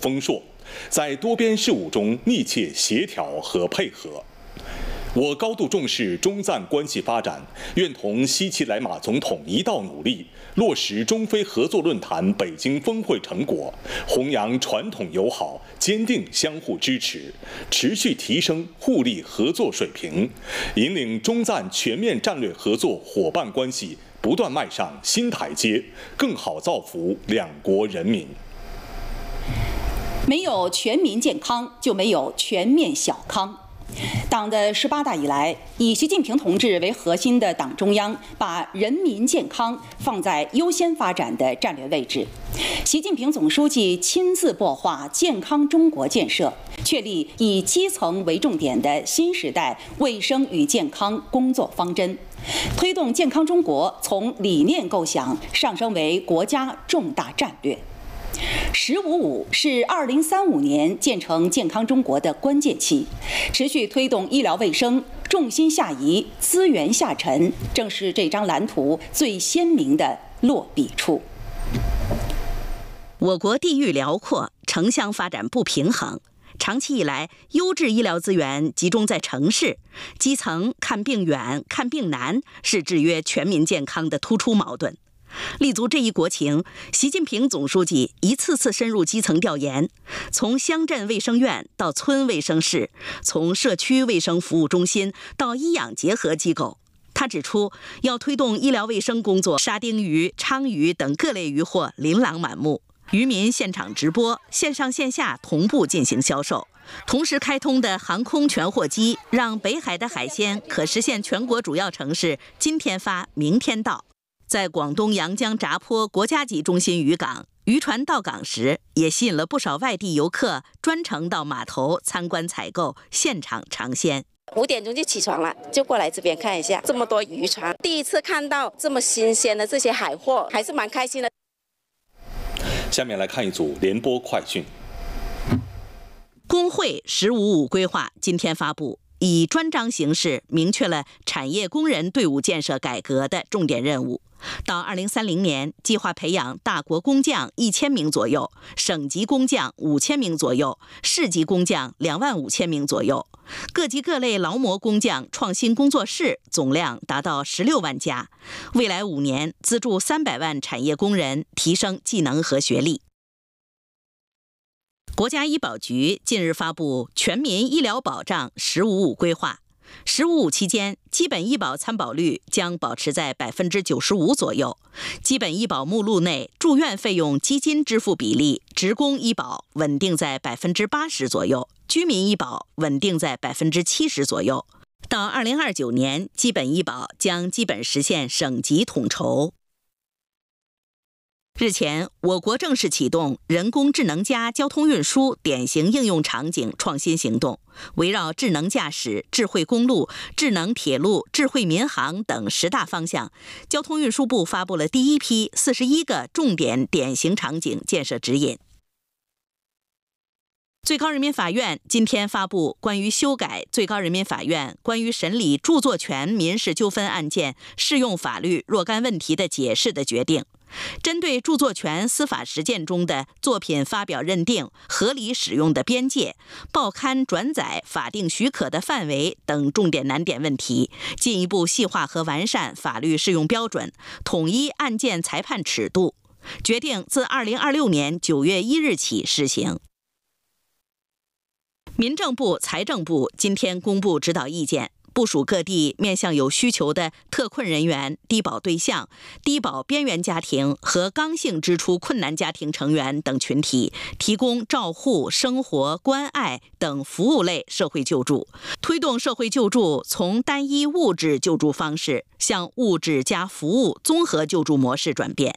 丰硕，在多边事务中密切协调和配合。我高度重视中赞关系发展，愿同西奇莱马总统一道努力，落实中非合作论坛北京峰会成果，弘扬传统友好，坚定相互支持，持续提升互利合作水平，引领中赞全面战略合作伙伴关系不断迈上新台阶，更好造福两国人民。 没有全民健康，就没有全面小康。党的18大以来，以习近平同志为核心的党中央把人民健康放在优先发展的战略位置。习近平总书记亲自擘画健康中国建设，确立以基层为重点的新时代卫生与健康工作方针，推动健康中国从理念构想上升为国家重大战略。“15+5”是2035年建成健康中国的关键期，持续推动医疗卫生重心下移、资源下沉，正是这张蓝图最鲜明的落笔处。 我国地域辽阔，城乡发展不平衡，长期以来，优质医疗资源集中在城市，基层看病远、看病难，是制约全民健康的突出矛盾。立足这一国情，习近平总书记一次次深入基层调研，从乡镇卫生院到村卫生室，从社区卫生服务中心到医养结合机构。他指出，要推动医疗卫生工作，沙丁鱼、鲳鱼等各类鱼货琳琅满目，渔民现场直播，线上线下同步进行销售。同时开通的航空全货机，让北海的海鲜可实现全国主要城市今天发、明天到。在广东阳江闸坡国家级中心渔港，渔船到港时也吸引了不少外地游客专程到码头参观采购，现场尝鲜。 5点钟就起床了，就过来这边看一下，这么多渔船，第一次看到这么新鲜的这些海货，还是蛮开心的。 下面来看一组联播快讯。 工会“15+5”规划今天发布，以专章形式明确了产业工人队伍建设改革的重点任务。到2030年，计划培养大国工匠1000名左右，省级工匠5000名左右，市级工匠25000名左右。各级各类劳模工匠创新工作室总量达到16万家。未来5年，资助300万产业工人提升技能和学历。国家医保局近日发布全民医疗保障“15+5”规划。“15+5”期间，基本医保参保率将保持在95%左右，基本医保目录内住院费用基金支付比例，职工医保稳定在80%左右，居民医保稳定在70%左右。到2029年，基本医保将基本实现省级统筹。日前，我国正式启动人工智能加交通运输典型应用场景创新行动，围绕智能驾驶、智慧公路、智能铁路、智慧民航等10大方向，交通运输部发布了第一批41个重点典型场景建设指引。最高人民法院今天发布关于修改最高人民法院关于审理著作权民事纠纷案件适用法律若干问题的解释的决定，针对著作权司法实践中的作品发表认定、合理使用的边界、报刊转载法定许可的范围等重点难点问题，进一步细化和完善法律适用标准，统一案件裁判尺度，决定自2026年9月1日起施行。民政部、财政部今天公布指导意见，部署各地面向有需求的特困人员、低保对象、低保边缘家庭和刚性支出困难家庭成员等群体，提供照护、生活、关爱等服务类社会救助，推动社会救助从单一物质救助方式向物质加服务综合救助模式转变。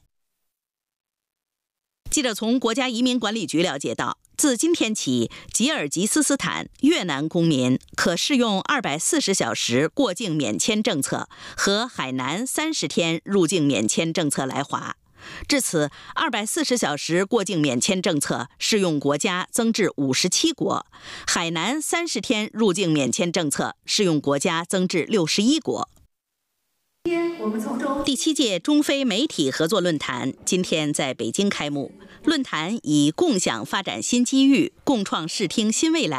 记者从国家移民管理局了解到，自今天起，吉尔吉斯斯坦、越南公民可适用240小时过境免签政策和海南30天入境免签政策来华。至此，240小时过境免签政策适用国家增至57国，海南30天入境免签政策适用国家增至61国。 第7届中非媒体合作论坛今天在北京开幕。论坛以共享发展新机遇，共创视听新未来